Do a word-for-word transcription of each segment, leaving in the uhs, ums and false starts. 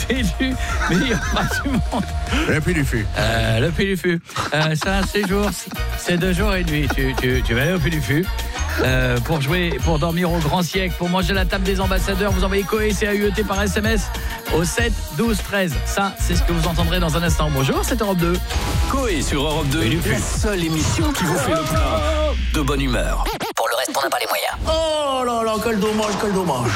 côté du meilleur bar du monde. Le Puy du Fût. Euh, le Puy du Fût. Euh, c'est un séjour, c'est deux jours et demi. Tu, tu, tu vas aller au Puy du Fût. Euh, pour jouer, pour dormir au grand siècle, pour manger à la table des ambassadeurs, vous envoyez Coé, C A U E T par S M S au sept douze treize. Ça, c'est ce que vous entendrez dans un instant. Bonjour, c'est Europe deux. Coé sur Europe deux, la seule émission qui vous fait le plein de bonne humeur. Pour le reste, on n'a pas les moyens. Oh là là, quel dommage, quel dommage.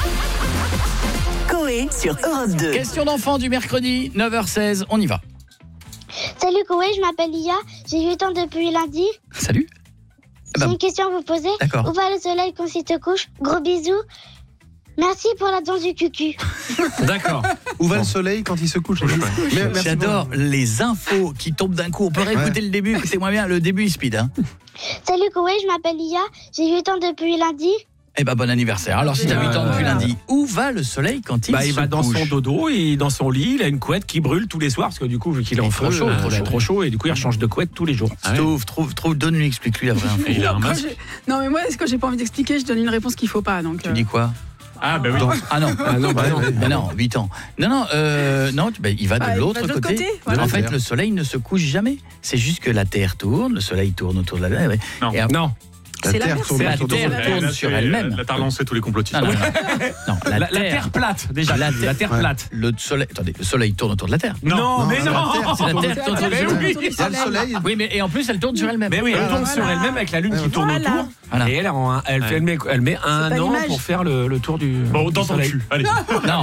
Coé sur Europe deux. Question d'enfant du mercredi, neuf heures seize, on y va. Salut Coé, je m'appelle Lia, j'ai huit ans depuis lundi. Salut. J'ai bah, une question à vous poser. D'accord. Où va le soleil quand il te couche? Gros bisous. Merci pour la danse du cucu. D'accord. Où va le soleil quand il se couche? J'adore les infos qui tombent d'un coup. On peut réécouter le début, c'est moins bien. Le début est speed. Hein. Salut Coé, je m'appelle Lia, j'ai huit ans depuis lundi. Eh ben bon anniversaire. Alors si t'as huit ans depuis lundi, où va le soleil quand il bah, se il va dans couche? son dodo et dans son lit, il a une couette qui brûle tous les soirs parce que du coup vu qu'il est en trop feu, chaud, euh, trop bah, chaud. trop chaud et du coup il rechange de couette tous les jours. Trouve, trouve, trouve, donne-lui, explique-lui la vraie info. Il a un Quand masque. j'ai- Non mais moi, est-ce que j'ai pas envie d'expliquer, je donne une réponse qu'il faut pas. Donc, Tu euh, dis quoi? Ah bah oui. Ah non, Ah non, bah non. Mais non, huit ans. Non, non, euh, non tu- bah, il va de Bah, il l'autre va de l'autre côté. côté, voilà. En fait, le soleil ne se couche jamais. C'est juste que la Terre tourne, le soleil tourne autour de la Terre. Non. Et après- non. c'est la Terre Terre, tourne c'est la la autour de Terre Terre. tourne sur elle-même. Là, t'as relancé tous les complotistes. Non, non, non. Non, La, la, la terre plate déjà. La La, terre- terre ouais. plate. Le soleil, attendez, le soleil tourne autour de la Terre. Non, Non, mais la non. Terre, C'est la Terre qui tourne autour de Mais la Terre. oui. Il y a le soleil. Oui, mais et en plus, elle tourne sur elle-même. Mais oui, elle Voilà. tourne sur elle-même avec la lune qui tourne Voilà. autour. Voilà. Et elle, en- elle, fait, elle met, elle met un pas an l'image. pour faire le, le tour du, Bon, du dans ton soleil. cul. Allez. Non,